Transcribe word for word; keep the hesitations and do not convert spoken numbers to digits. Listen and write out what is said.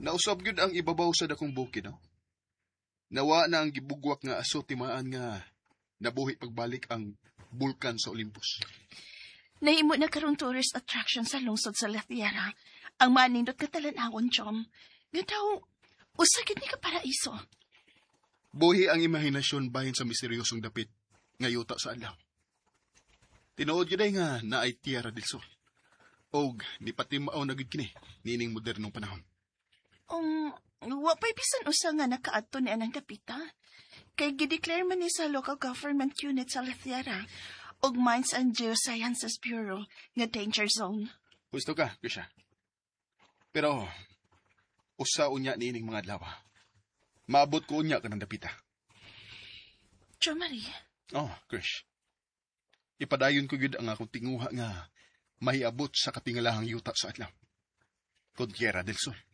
Nausab gyud ang ibabaw sa dakong bukid, no? Nawa na ang gibugwak nga aso timaan nga nabuhi pagbalik ang bulkan sa Olympus. Nahimo na karong tourist attraction sa lungsod sa La Tierra. Ang manindot ka talanawon, Chom. Nga daw, usagid ni ka paraiso. Buhi ang imahinasyon bahin sa misteryosong dapit nga yuta sa adlaw. Tinuod yun ay nga na ay Tierra del Sol. Og ni pati mao na gid kini nining modernong panahon. Um, wapay bisan usa nga nakaadto ni anang kapita. Kay gideclare man ni sa local government unit sa La Tierra og Mines and Geosciences Bureau nga danger zone. Gusto ka, Krisha. Pero, usa unya niining mga adlaw. Maabot ko unya ka ng dapita. Jo Marie? Oh, Krish. Ipadayon ko yun ang akong tinguha nga mahiabot sa katingalahang yuta sa adlaw. Kod Tierra del Sol.